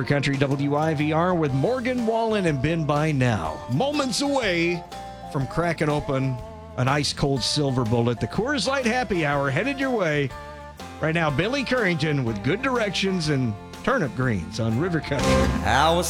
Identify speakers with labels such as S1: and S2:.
S1: Country WIVR with Morgan Wallen and Ben by now. Moments away from cracking open an ice-cold silver bullet. The Coors Light Happy Hour headed your way. Right now, Billy Currington with good directions and turnip greens on River Country.
S2: I was